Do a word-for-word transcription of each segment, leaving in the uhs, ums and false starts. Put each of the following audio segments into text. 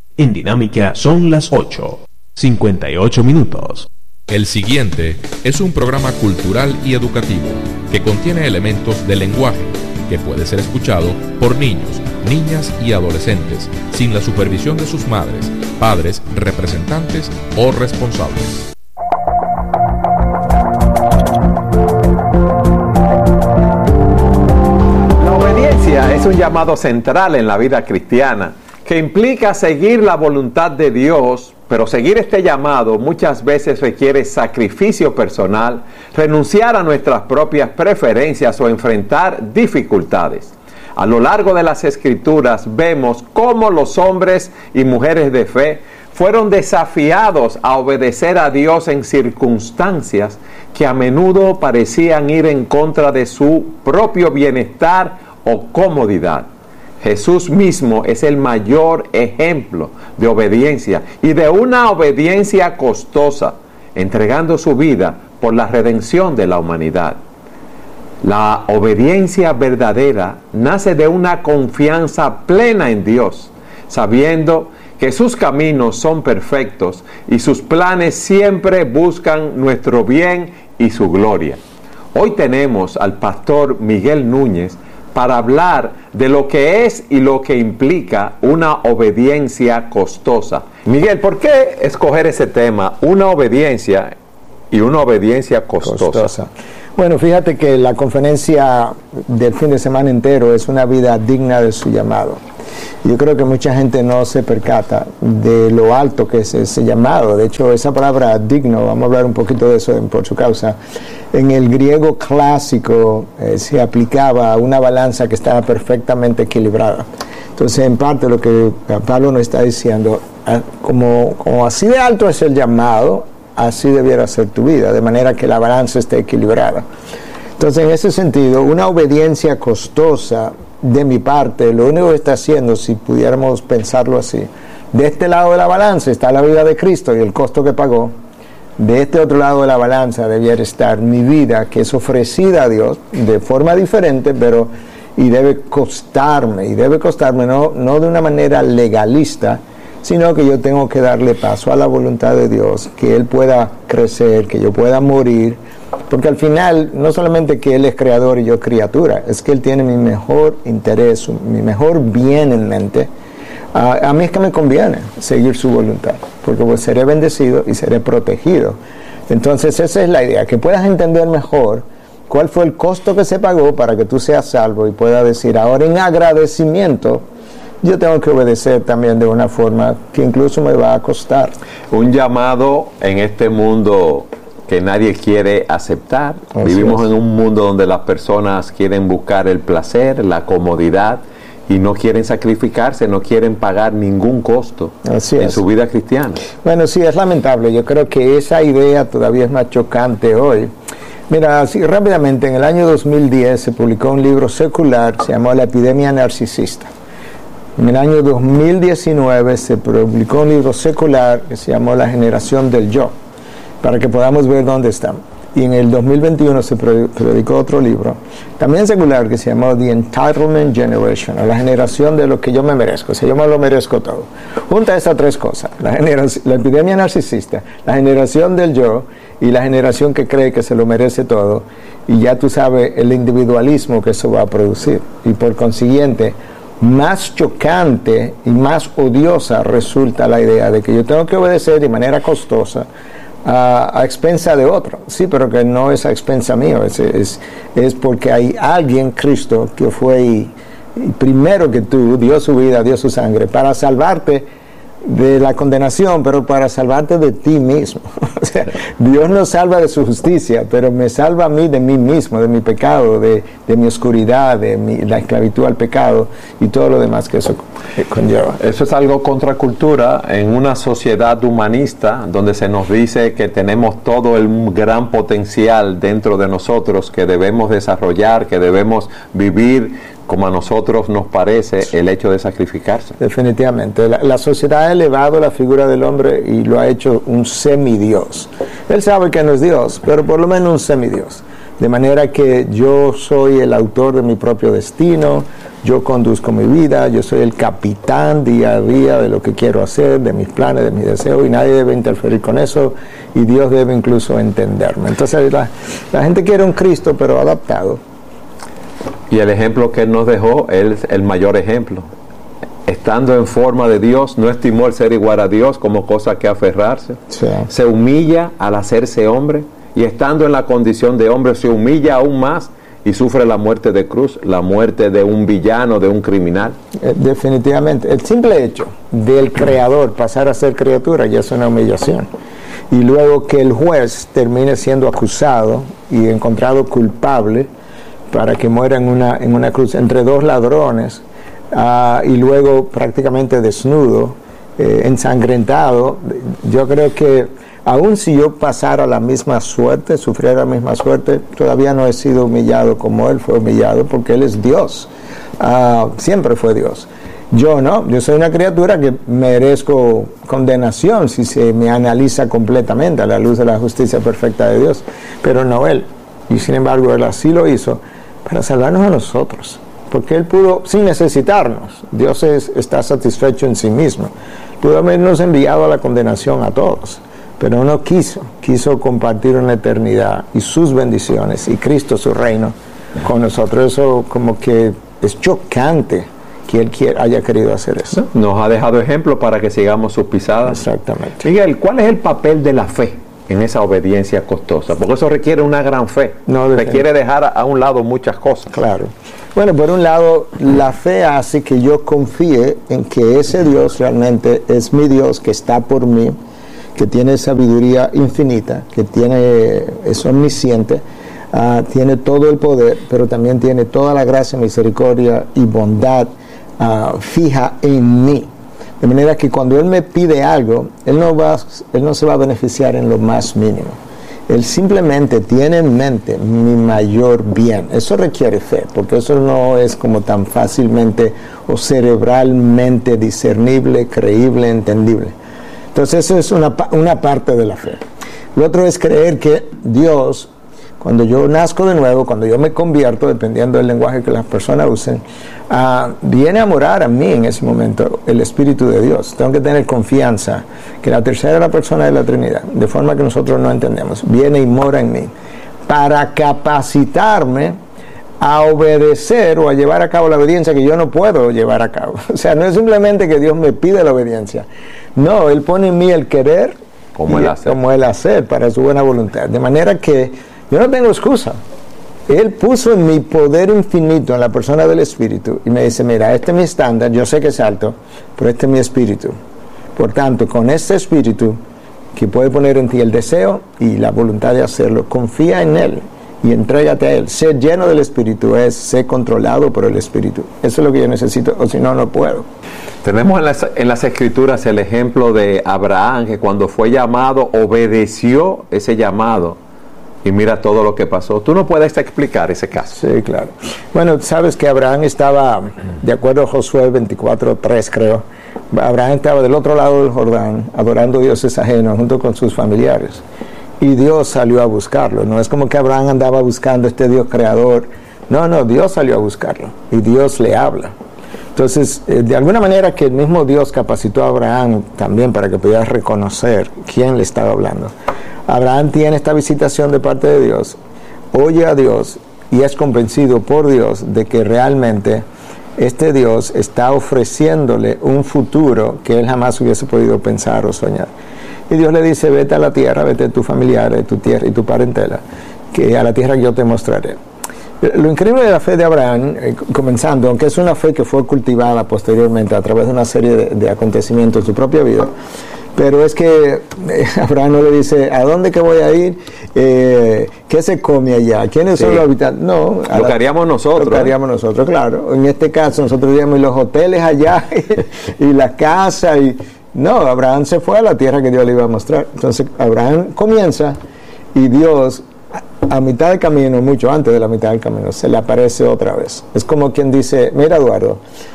En Dinámica son las ocho, cincuenta y ocho minutos. El siguiente es un programa cultural y educativo que contiene elementos de lenguaje que puede ser escuchado por niños, niñas y adolescentes sin la supervisión de sus madres, padres, representantes o responsables. La obediencia es un llamado central en la vida cristiana que implica seguir la voluntad de Dios, pero seguir este llamado muchas veces requiere sacrificio personal, renunciar a nuestras propias preferencias o enfrentar dificultades. A lo largo de las Escrituras vemos cómo los hombres y mujeres de fe fueron desafiados a obedecer a Dios en circunstancias que a menudo parecían ir en contra de su propio bienestar o comodidad. Jesús mismo es el mayor ejemplo de obediencia y de una obediencia costosa, entregando su vida por la redención de la humanidad. La obediencia verdadera nace de una confianza plena en Dios, sabiendo que sus caminos son perfectos y sus planes siempre buscan nuestro bien y su gloria. Hoy tenemos al pastor Miguel Núñez para hablar de lo que es y lo que implica una obediencia costosa. Miguel, ¿por qué escoger ese tema, una obediencia y una obediencia costosa? costosa. Bueno, fíjate que la conferencia del fin de semana entero es una vida digna de su llamado. Yo creo que mucha gente no se percata de lo alto que es ese llamado. De hecho, esa palabra digno, vamos a hablar un poquito de eso en Por Su Causa, en el griego clásico eh, se aplicaba a una balanza que estaba perfectamente equilibrada. Entonces, en parte lo que Pablo nos está diciendo, como, como así de alto es el llamado, así debiera ser tu vida, de manera que la balanza esté equilibrada. Entonces, en ese sentido, una obediencia costosa de mi parte, lo único que está haciendo, si pudiéramos pensarlo así, de este lado de la balanza está la vida de Cristo y el costo que pagó. De este otro lado de la balanza debiera estar mi vida, que es ofrecida a Dios de forma diferente, pero y debe costarme, y debe costarme no, no de una manera legalista, sino que yo tengo que darle paso a la voluntad de Dios, que Él pueda crecer, que yo pueda morir, porque al final no solamente que Él es creador y yo criatura, es que Él tiene mi mejor interés, mi mejor bien en mente. A, a mí es que me conviene seguir su voluntad, porque pues seré bendecido y seré protegido. Entonces esa es la idea, que puedas entender mejor cuál fue el costo que se pagó para que tú seas salvo y puedas decir, ahora en agradecimiento, yo tengo que obedecer también de una forma que incluso me va a costar. Un llamado en este mundo que nadie quiere aceptar. Así Vivimos es. en un mundo donde las personas quieren buscar el placer, la comodidad, y no quieren sacrificarse, no quieren pagar ningún costo Así en es. su vida cristiana. Bueno, sí, es lamentable. Yo creo que esa idea todavía es más chocante hoy. Mira, así rápidamente, en el año dos mil diez se publicó un libro secular que se llamó La epidemia narcisista. En el año dos mil diecinueve se publicó un libro secular que se llamó La generación del yo, para que podamos ver dónde estamos. Y en el dos mil veintiuno se publicó otro libro, también secular, que se llamó The Entitlement Generation, o la generación de lo que yo me merezco. O sea, yo me lo merezco todo. Junta esas tres cosas, la, la epidemia narcisista, la generación del yo y la generación que cree que se lo merece todo. Y ya tú sabes el individualismo que eso va a producir. Y por consiguiente, más chocante y más odiosa resulta la idea de que yo tengo que obedecer de manera costosa a, a expensa de otro. Sí, pero que no es a expensa mío, es, es, es porque hay alguien, Cristo, que fue y, y primero que tú, dio su vida, dio su sangre para salvarte de la condenación, pero para salvarte de ti mismo. O sea, Dios nos salva de su justicia, pero me salva a mí de mí mismo, de mi pecado, de, de mi oscuridad, de mi, la esclavitud al pecado y todo lo demás que eso conlleva. Eso es algo contracultura en una sociedad humanista donde se nos dice que tenemos todo el gran potencial dentro de nosotros que debemos desarrollar, que debemos vivir como a nosotros nos parece el hecho de sacrificarse. Definitivamente. La, la sociedad ha elevado la figura del hombre y lo ha hecho un semidios. Él sabe que no es Dios, pero por lo menos un semidios. De manera que yo soy el autor de mi propio destino, yo conduzco mi vida, yo soy el capitán día a día de lo que quiero hacer, de mis planes, de mis deseos, y nadie debe interferir con eso, y Dios debe incluso entenderme. Entonces la, la gente quiere un Cristo, pero adaptado. Y el ejemplo que Él nos dejó es el mayor ejemplo. Estando en forma de Dios, no estimó el ser igual a Dios como cosa que aferrarse. Sí. Se humilla al hacerse hombre, y estando en la condición de hombre se humilla aún más y sufre la muerte de cruz, la muerte de un villano, de un criminal. Eh, definitivamente. El simple hecho del creador pasar a ser criatura ya es una humillación. Y luego que el juez termine siendo acusado y encontrado culpable para que muera en una, en una cruz entre dos ladrones, uh, y luego prácticamente desnudo, eh, ensangrentado, yo creo que aun si yo pasara la misma suerte, sufriera la misma suerte, todavía no he sido humillado como Él fue humillado, porque Él es Dios. Uh, siempre fue Dios. Yo no, yo soy una criatura que merezco condenación si se me analiza completamente a la luz de la justicia perfecta de Dios, pero no Él. Y sin embargo Él así lo hizo para salvarnos a nosotros, porque Él pudo, sin necesitarnos, Dios es, está satisfecho en sí mismo, pudo habernos enviado a la condenación a todos, pero no quiso, quiso compartir en la eternidad y sus bendiciones y Cristo su reino con nosotros. Eso como que es chocante que Él quiera, haya querido hacer eso. Nos ha dejado ejemplo para que sigamos sus pisadas. Exactamente. Miguel, ¿cuál es el papel de la fe en esa obediencia costosa? Porque eso requiere una gran fe. No, requiere dejar a, a un lado muchas cosas. Claro. Bueno, por un lado, la fe hace que yo confíe en que ese Dios realmente es mi Dios, que está por mí, que tiene sabiduría infinita, que tiene, es omnisciente, uh, tiene todo el poder, pero también tiene toda la gracia, misericordia y bondad uh, fija en mí. De manera que cuando Él me pide algo, Él no va, Él no se va a beneficiar en lo más mínimo. Él simplemente tiene en mente mi mayor bien. Eso requiere fe, porque eso no es como tan fácilmente o cerebralmente discernible, creíble, entendible. Entonces eso es una, una parte de la fe. Lo otro es creer que Dios, cuando yo nazco de nuevo, cuando yo me convierto, dependiendo del lenguaje que las personas usen, uh, viene a morar a mí en ese momento el Espíritu de Dios. Tengo que tener confianza que la tercera persona de la Trinidad, de forma que nosotros no entendemos, viene y mora en mí para capacitarme a obedecer o a llevar a cabo la obediencia que yo no puedo llevar a cabo. O sea, no es simplemente que Dios me pide la obediencia. No, Él pone en mí el querer como el hacer. como el hacer para su buena voluntad. De manera que yo no tengo excusa. Él puso en mi poder infinito en la persona del Espíritu y me dice, mira, este es mi estándar, yo sé que es alto, pero este es mi espíritu. Por tanto, con este espíritu que puede poner en ti el deseo y la voluntad de hacerlo, confía en Él y entrégate a Él. Ser lleno del Espíritu es ser controlado por el Espíritu. Eso es lo que yo necesito, o si no, no puedo. Tenemos en las, en las Escrituras el ejemplo de Abraham, que cuando fue llamado, obedeció ese llamado. Y mira todo lo que pasó. ¿Tú no puedes explicar ese caso? Sí, claro. Bueno, sabes que Abraham estaba, de acuerdo a Josué veinticuatro tres, creo, Abraham estaba del otro lado del Jordán, adorando dioses ajenos junto con sus familiares. Y Dios salió a buscarlo. No es como que Abraham andaba buscando a este Dios creador. No, no, Dios salió a buscarlo. Y Dios le habla. Entonces, eh, de alguna manera que el mismo Dios capacitó a Abraham también para que pudiera reconocer quién le estaba hablando. Abraham tiene esta visitación de parte de Dios, oye a Dios y es convencido por Dios de que realmente este Dios está ofreciéndole un futuro que él jamás hubiese podido pensar o soñar. Y Dios le dice, vete a la tierra, vete a tu familiar, tu tierra y tu parentela, que a la tierra que yo te mostraré. Lo increíble de la fe de Abraham, eh, comenzando, aunque es una fe que fue cultivada posteriormente a través de una serie de, de acontecimientos en su propia vida, pero es que eh, Abraham no le dice, ¿a dónde que voy a ir? Eh, ¿Qué se come allá? ¿Quiénes sí. son los habitantes? No. Lo que haríamos nosotros. Lo que haríamos ¿eh? nosotros, claro. En este caso, nosotros iríamos los hoteles allá y, y la casa. Y no, Abraham se fue a la tierra que Dios le iba a mostrar. Entonces, Abraham comienza y Dios, a, a mitad del camino, mucho antes de la mitad del camino, se le aparece otra vez. Es como quien dice, mira, Eduardo,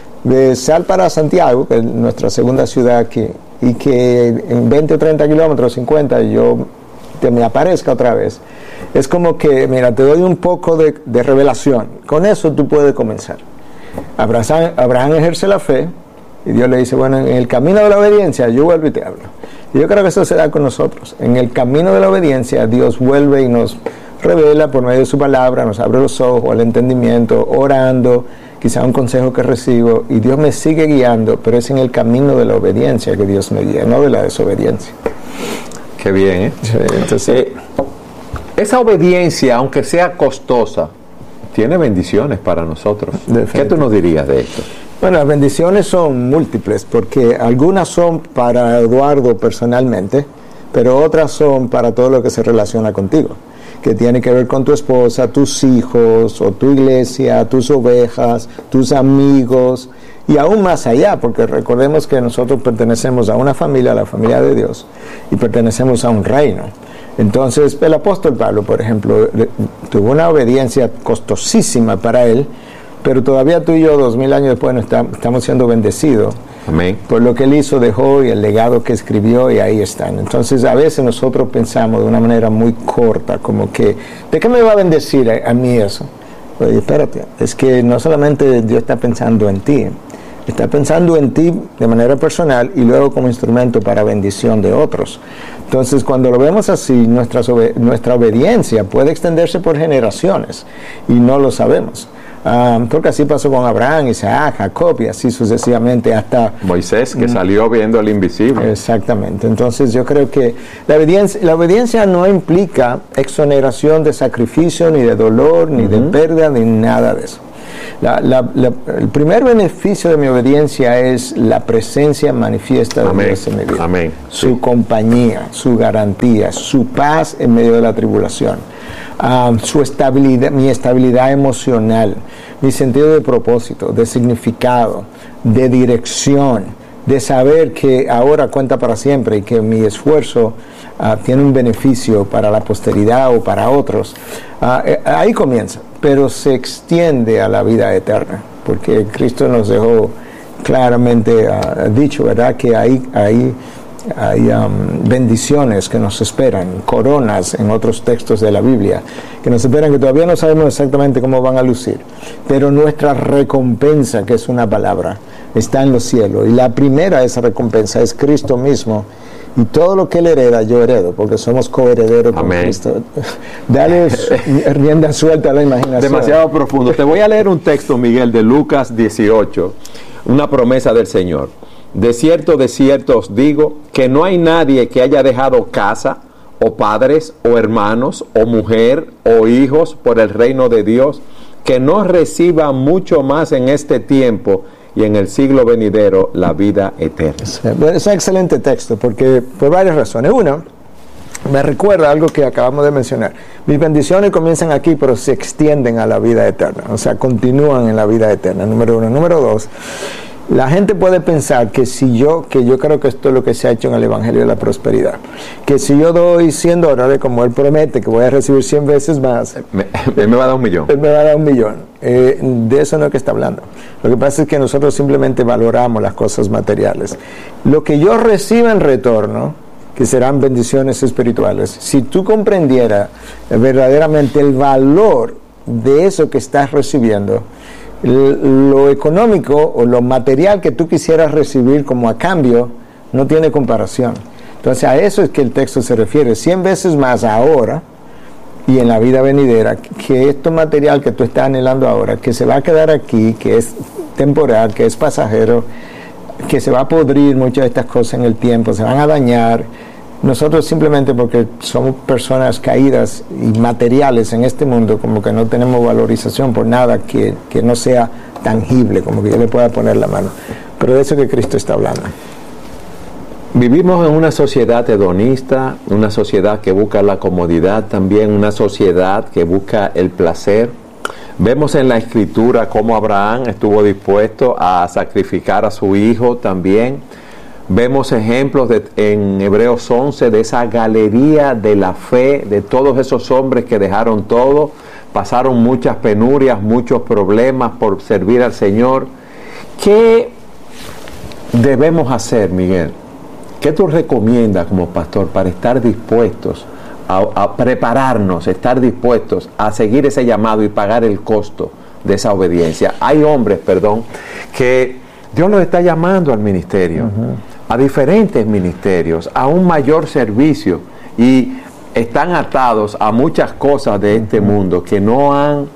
de sal para Santiago, que es nuestra segunda ciudad aquí, y que en veinte o treinta kilómetros, cincuenta, yo te me aparezca otra vez. Es como que, mira, te doy un poco de, de revelación. Con eso tú puedes comenzar. Abraham, Abraham ejerce la fe y Dios le dice, bueno, en el camino de la obediencia yo vuelvo y te hablo. Y yo creo que eso se da con nosotros. En el camino de la obediencia Dios vuelve y nos revela por medio de su palabra, nos abre los ojos, el entendimiento, orando, quizá un consejo que recibo, y Dios me sigue guiando, pero es en el camino de la obediencia que Dios me guía, no de la desobediencia. Qué bien, ¿eh? Sí, entonces, eh, esa obediencia, aunque sea costosa, tiene bendiciones para nosotros. ¿Qué tú nos dirías de esto? Bueno, las bendiciones son múltiples, porque algunas son para Eduardo personalmente, pero otras son para todo lo que se relaciona contigo, que tiene que ver con tu esposa, tus hijos, o tu iglesia, tus ovejas, tus amigos, y aún más allá, porque recordemos que nosotros pertenecemos a una familia, a la familia de Dios, y pertenecemos a un reino. Entonces, el apóstol Pablo, por ejemplo, tuvo una obediencia costosísima para él, pero todavía tú y yo, dos mil años después, estamos siendo bendecidos. Amén. Por lo que él hizo, dejó, y el legado que escribió, y ahí están. Entonces, a veces nosotros pensamos de una manera muy corta, como que, ¿de qué me va a bendecir a, a mí eso? Oye, espérate, es que no solamente Dios está pensando en ti, está pensando en ti de manera personal y luego como instrumento para bendición de otros. Entonces, cuando lo vemos así, nuestra, nuestra obediencia puede extenderse por generaciones y no lo sabemos. Um, creo que así pasó con Abraham, Isaac, Jacob y así sucesivamente hasta Moisés, que salió viendo el invisible. Exactamente. Entonces yo creo que la obediencia, la obediencia no implica exoneración de sacrificio, ni de dolor, ni uh-huh. de pérdida, ni nada de eso. La, la, la, el primer beneficio de mi obediencia es la presencia manifiesta de Amén. Dios en mi vida. Amén. Su sí. compañía, su garantía, su paz en medio de la tribulación. Um, su estabilidad, mi estabilidad emocional, mi sentido de propósito, de significado, de dirección, de saber que ahora cuenta para siempre y que mi esfuerzo uh, tiene un beneficio para la posteridad o para otros. Uh, eh, ahí comienza, pero se extiende a la vida eterna, porque Cristo nos dejó claramente uh, dicho, ¿verdad?, que ahí, ahí hay um, bendiciones que nos esperan, coronas en otros textos de la Biblia, que nos esperan, que todavía no sabemos exactamente cómo van a lucir, pero nuestra recompensa, que es una palabra, está en los cielos, y la primera de esa recompensa es Cristo mismo, y todo lo que Él hereda, yo heredo, porque somos coherederos con Amén. Cristo. Dale rienda suelta a la imaginación. Demasiado profundo. Te voy a leer un texto, Miguel, de Lucas dieciocho, una promesa del Señor. De cierto, de cierto os digo, que no hay nadie que haya dejado casa, o padres, o hermanos, o mujer, o hijos, por el reino de Dios, que no reciba mucho más en este tiempo y en el siglo venidero la vida eterna. Es un excelente texto, porque por varias razones. Una, me recuerda algo que acabamos de mencionar. Mis bendiciones comienzan aquí, pero se extienden a la vida eterna, o sea, continúan en la vida eterna, número uno. Número dos, la gente puede pensar que si yo, que yo creo que esto es lo que se ha hecho en el Evangelio de la Prosperidad, que si yo doy cien dólares, como Él promete que voy a recibir cien veces más, me, Él me va a dar un millón. Él me va a dar un millón. Eh, de eso no es que está hablando. Lo que pasa es que nosotros simplemente valoramos las cosas materiales. Lo que yo reciba en retorno, que serán bendiciones espirituales, si tú comprendieras verdaderamente el valor de eso que estás recibiendo, lo económico o lo material que tú quisieras recibir como a cambio no tiene comparación. Entonces a eso es que el texto se refiere, cien veces más ahora y en la vida venidera, que esto material que tú estás anhelando ahora, que se va a quedar aquí, que es temporal, que es pasajero, que se va a podrir muchas de estas cosas en el tiempo, se van a dañar. Nosotros simplemente porque somos personas caídas y materiales en este mundo, como que no tenemos valorización por nada que, que no sea tangible, como que yo le pueda poner la mano. Pero de eso que Cristo está hablando. Vivimos en una sociedad hedonista, una sociedad que busca la comodidad también, una sociedad que busca el placer. Vemos en la Escritura cómo Abraham estuvo dispuesto a sacrificar a su hijo también. Vemos ejemplos de, en Hebreos once de esa galería de la fe, de todos esos hombres que dejaron todo, pasaron muchas penurias, muchos problemas por servir al Señor. ¿Qué debemos hacer, Miguel? ¿Qué tú recomiendas como pastor para estar dispuestos a, a prepararnos, estar dispuestos a seguir ese llamado y pagar el costo de esa obediencia. Hay hombres, perdón, que Dios los está llamando al ministerio, uh-huh. a diferentes ministerios, a un mayor servicio, y están atados a muchas cosas de este uh-huh. mundo que no han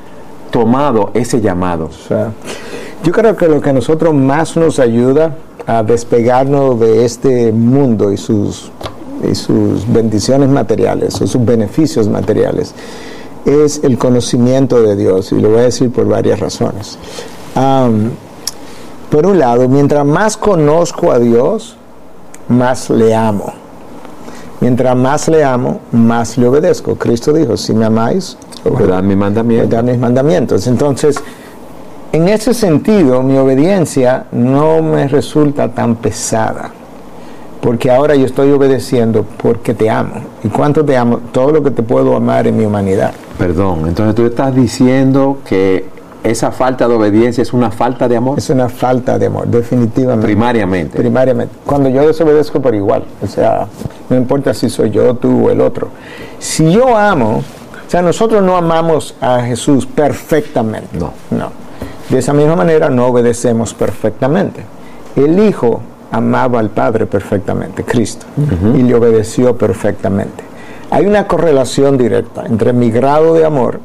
tomado ese llamado. O sea, yo creo que lo que a nosotros más nos ayuda a despegarnos de este mundo y sus, y sus bendiciones materiales o sus beneficios materiales es el conocimiento de Dios, y lo voy a decir por varias razones. Um, por un lado, mientras más conozco a Dios, más le amo. Mientras más le amo, más le obedezco. Cristo dijo, si me amáis, obedad mis mandamientos. Obedad mis mandamientos. Entonces, en ese sentido, mi obediencia no me resulta tan pesada, porque ahora yo estoy obedeciendo porque te amo. ¿Y cuánto te amo? Todo lo que te puedo amar en mi humanidad. Perdón, entonces tú estás diciendo que esa falta de obediencia es una falta de amor. Es una falta de amor, definitivamente. Primariamente. Primariamente. Cuando yo desobedezco por igual, o sea, no importa si soy yo, tú o el otro. Si yo amo, o sea, nosotros no amamos a Jesús perfectamente. No. No. De esa misma manera no obedecemos perfectamente. El Hijo amaba al Padre perfectamente, Cristo, uh-huh. y le obedeció perfectamente. Hay una correlación directa entre mi grado de amor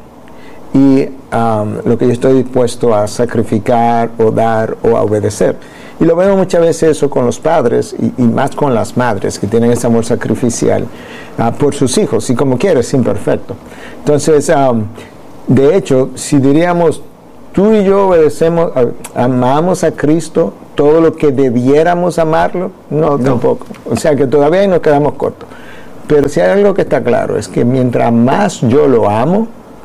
y um, lo que yo estoy dispuesto a sacrificar o dar o a obedecer. Y lo vemos muchas veces eso con los padres y, y más con las madres que tienen ese amor sacrificial uh, por sus hijos, y como quieres, imperfecto. Entonces, um, de hecho, si diríamos, tú y yo obedecemos, amamos a Cristo todo lo que debiéramos amarlo, no, no, tampoco. O sea que todavía ahí nos quedamos cortos. Pero si hay algo que está claro, es que mientras más yo lo amo,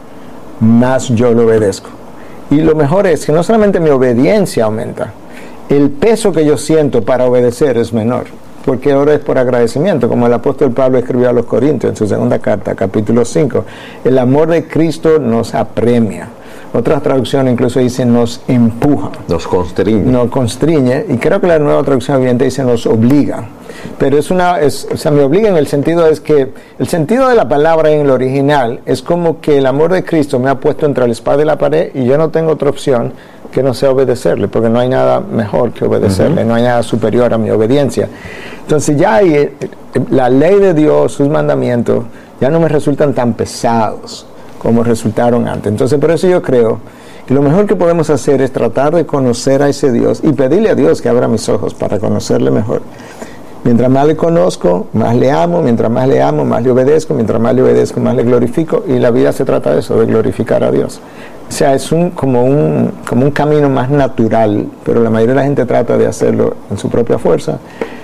más yo lo obedezco. Y lo mejor es que no solamente mi obediencia aumenta, el peso que yo siento para obedecer es menor, porque ahora es por agradecimiento, como el apóstol Pablo escribió a los Corintios en su segunda carta, capítulo cinco. El amor de Cristo nos apremia. Otras traducciones incluso dicen nos empuja. Nos constriñe. Nos constriñe, y creo que la nueva traducción viviente dice nos obliga. Pero es una, es, o sea, me obliga en el sentido es que, el sentido de la palabra en el original es como que el amor de Cristo me ha puesto entre la espada y la pared, y yo no tengo otra opción que no sea obedecerle, porque no hay nada mejor que obedecerle, uh-huh. no hay nada superior a mi obediencia. Entonces ya hay, la ley de Dios, sus mandamientos, ya no me resultan tan pesados como resultaron antes. Entonces por eso yo creo que lo mejor que podemos hacer es tratar de conocer a ese Dios y pedirle a Dios que abra mis ojos para conocerle mejor. Mientras más le conozco, más le amo. Mientras más le amo, más le obedezco. Mientras más le obedezco, más le glorifico. Y la vida se trata de eso, de glorificar a Dios. O sea, es un, como, un, como un camino más natural, pero la mayoría de la gente trata de hacerlo en su propia fuerza,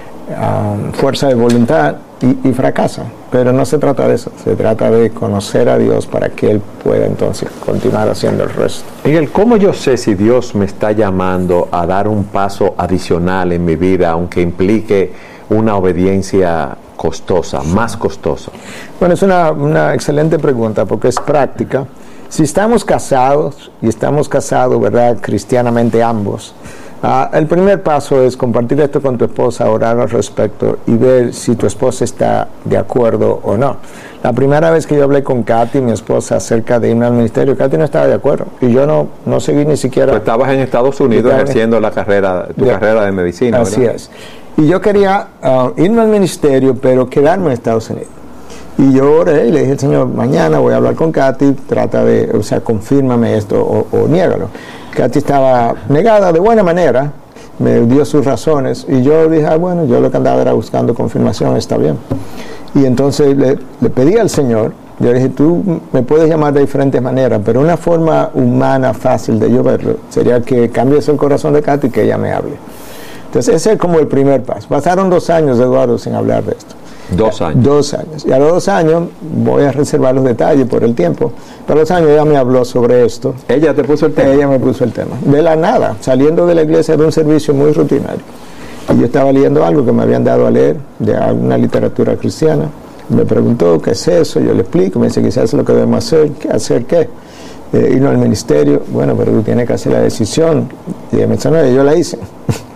um, fuerza de voluntad, y, y fracasa. Pero no se trata de eso, se trata de conocer a Dios para que Él pueda entonces continuar haciendo el resto. Miguel, ¿cómo yo sé si Dios me está llamando a dar un paso adicional en mi vida, aunque implique una obediencia costosa, más costosa? Bueno, es una, una excelente pregunta porque es práctica. Si estamos casados, y estamos casados, ¿verdad?, cristianamente ambos, uh, el primer paso es compartir esto con tu esposa, orar al respecto y ver si tu esposa está de acuerdo o no. La primera vez que yo hablé con Katy, mi esposa, acerca de irme al ministerio, Katy no estaba de acuerdo y yo no, no seguí ni siquiera. Tú estabas en Estados Unidos ejerciendo la carrera, tu de, carrera de medicina, así ¿verdad? Es. Y yo quería uh, irme al ministerio, pero quedarme en Estados Unidos. Y yo oré y le dije al Señor, mañana voy a hablar con Katy, trata de, o sea, confírmame esto o, o niégalo. Katy estaba negada de buena manera, me dio sus razones, y yo dije, ah, bueno, yo lo que andaba era buscando confirmación, está bien. Y entonces le, le pedí al Señor, yo le dije, tú me puedes llamar de diferentes maneras, pero una forma humana fácil de yo verlo sería que cambies el corazón de Katy y que ella me hable. Entonces ese es como el primer paso. Pasaron dos años, Eduardo, sin hablar de esto. Dos años. Dos años. Y a los dos años, voy a reservar los detalles por el tiempo, pero a los años ella me habló sobre esto. ¿Ella te puso el tema? Ella me puso el tema. De la nada, saliendo de la iglesia de un servicio muy rutinario. Y yo estaba leyendo algo que me habían dado a leer, de alguna literatura cristiana. Me preguntó, ¿qué es eso? Yo le explico, me dice, quizás es lo que debemos hacer. ¿Qué hacer qué? Eh, irnos al ministerio. Bueno, pero tú tienes que hacer la decisión. Y me mencionó, yo la hice.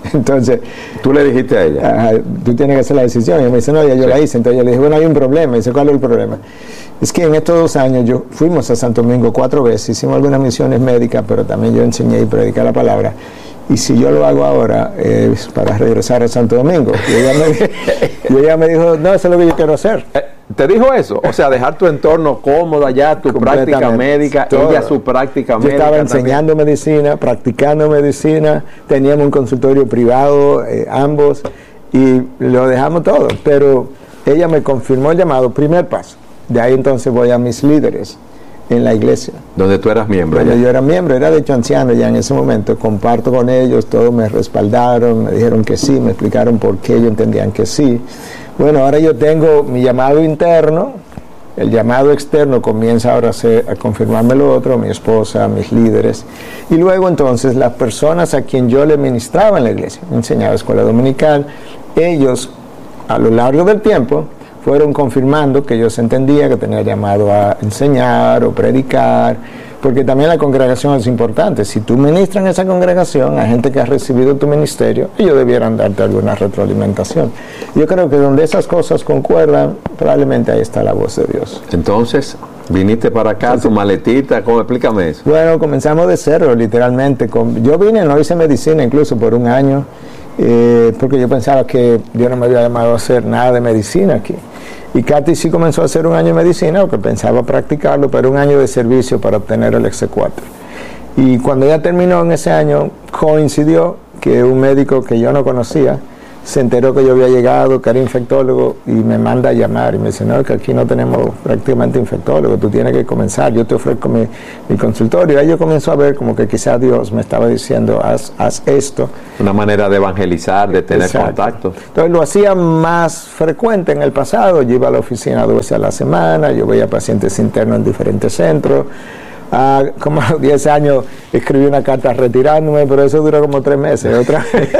Entonces, tú le dijiste a ella, uh, tú tienes que hacer la decisión. Y ella me dice, no, ya yo sí. la hice. Entonces yo le dije, bueno, hay un problema. Y dice, ¿cuál es el problema? Es que en estos dos años yo fuimos a Santo Domingo cuatro veces, hicimos algunas misiones médicas, pero también yo enseñé y prediqué la palabra. Y si yo lo hago ahora es eh, para regresar a Santo Domingo. Y ella, me, y ella me dijo, no, eso es lo que yo quiero hacer. ¿Te dijo eso? O sea, dejar tu entorno cómodo allá, tu práctica médica, todo. Ella su práctica yo médica. Yo estaba enseñando también. medicina, practicando medicina, teníamos un consultorio privado, eh, ambos, y lo dejamos todo. Pero ella me confirmó el llamado, primer paso. De ahí entonces voy a mis líderes en la iglesia. Donde tú eras miembro. Donde yo era miembro, era de hecho anciano ya en ese momento, comparto con ellos, todos me respaldaron, me dijeron que sí, me explicaron por qué ellos entendían que sí. Bueno, ahora yo tengo mi llamado interno, el llamado externo comienza ahora a, ser, a confirmarme lo otro, mi esposa, mis líderes, y luego entonces las personas a quien yo le ministraba en la iglesia, me enseñaba escuela dominical, ellos a lo largo del tiempo fueron confirmando que ellos entendían que tenía llamado a enseñar o predicar, porque también la congregación es importante. Si tú ministras en esa congregación a gente que ha recibido tu ministerio, ellos debieran darte alguna retroalimentación. Yo creo que donde esas cosas concuerdan, probablemente ahí está la voz de Dios. Entonces, viniste para acá, Entonces, tu maletita, ¿cómo? Explícame eso. Bueno, comenzamos de cero, literalmente. Con, yo vine, no hice medicina incluso por un año, eh, porque yo pensaba que Dios no me había llamado a hacer nada de medicina aquí. Y Katy sí comenzó a hacer un año de medicina, porque pensaba practicarlo, pero un año de servicio para obtener el X cuatro. Y cuando ella terminó en ese año, coincidió que un médico que yo no conocía se enteró que yo había llegado, que era infectólogo, y me manda a llamar y me dice, no, que aquí no tenemos prácticamente infectólogo, tú tienes que comenzar, yo te ofrezco mi, mi consultorio. Ahí yo comenzó a ver como que quizás Dios me estaba diciendo, haz, haz esto. Una manera de evangelizar, de tener Exacto. contacto. Entonces lo hacía más frecuente en el pasado, yo iba a la oficina dos veces a la semana, yo veía pacientes internos en diferentes centros. Ah, como a los diez años escribí una carta retirándome, pero eso duró como tres meses. Otra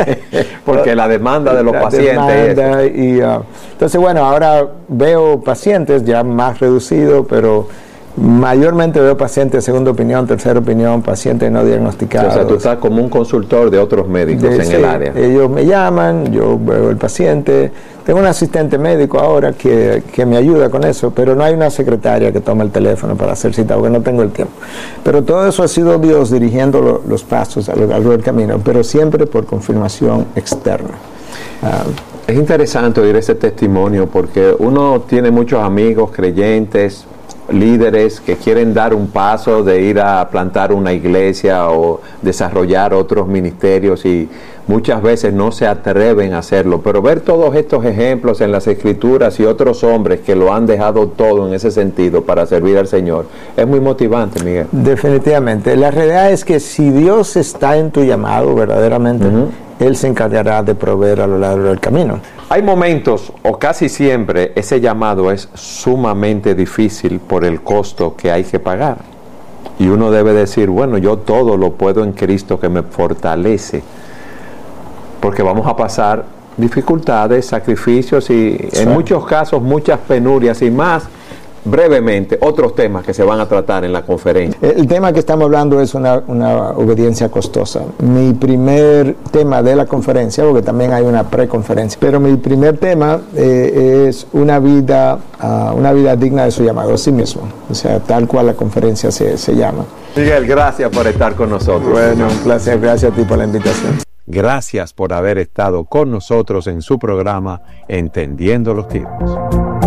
Porque la demanda de los la pacientes. Demanda y, uh, entonces, bueno, ahora veo pacientes ya más reducidos, pero mayormente veo pacientes de segunda opinión, tercera opinión, pacientes no diagnosticados. O sea, tú estás como un consultor de otros médicos de, en sí, el área. Ellos me llaman, yo veo el paciente. Tengo un asistente médico ahora que, que me ayuda con eso, pero no hay una secretaria que tome el teléfono para hacer cita, porque no tengo el tiempo. Pero todo eso ha sido Dios dirigiendo lo, los pasos a lo largo del camino, pero siempre por confirmación externa. Uh, es interesante oír ese testimonio, porque uno tiene muchos amigos creyentes, líderes que quieren dar un paso de ir a plantar una iglesia o desarrollar otros ministerios y muchas veces no se atreven a hacerlo, pero ver todos estos ejemplos en las Escrituras y otros hombres que lo han dejado todo en ese sentido para servir al Señor, es muy motivante, Miguel. Definitivamente. La realidad es que si Dios está en tu llamado verdaderamente, uh-huh. Él se encargará de proveer a lo largo del camino. Hay momentos, o casi siempre, ese llamado es sumamente difícil por el costo que hay que pagar. Y uno debe decir, bueno, yo todo lo puedo en Cristo que me fortalece. Porque vamos a pasar dificultades, sacrificios y sí. en muchos casos muchas penurias y más. Brevemente, otros temas que se van a tratar en la conferencia. El tema que estamos hablando es una, una obediencia costosa. Mi primer tema de la conferencia, porque también hay una preconferencia, pero mi primer tema eh, es una vida, uh, una vida digna de su llamado a sí mismo. O sea, tal cual la conferencia se, se llama. Miguel, gracias por estar con nosotros. Bueno, un placer. Gracias a ti por la invitación. Gracias por haber estado con nosotros en su programa Entendiendo los Tiempos.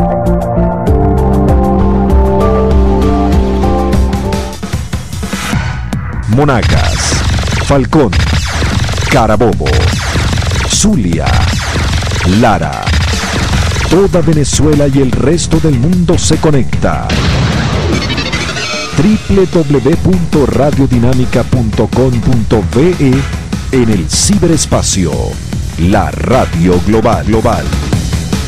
Monagas, Falcón, Carabobo, Zulia, Lara. Toda Venezuela y el resto del mundo se conecta. doble u doble u doble u punto radio dinámica punto com punto be en el ciberespacio. La radio global global.